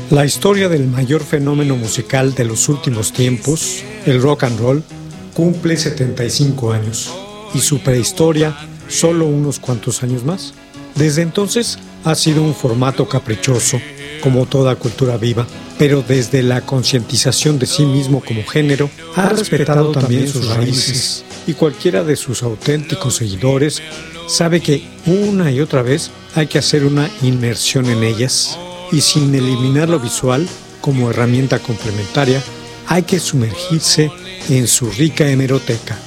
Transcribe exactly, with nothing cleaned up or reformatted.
La historia del mayor fenómeno musical de los últimos tiempos, el rock and roll, cumple setenta y cinco años y su prehistoria solo unos cuantos años más. Desde entonces ha sido un formato caprichoso, como toda cultura viva, pero desde la concientización de sí mismo como género, ha respetado también sus raíces, y cualquiera de sus auténticos seguidores sabe que una y otra vez hay que hacer una inmersión en ellas, y sin eliminar lo visual como herramienta complementaria, hay que sumergirse en su rica hemeroteca.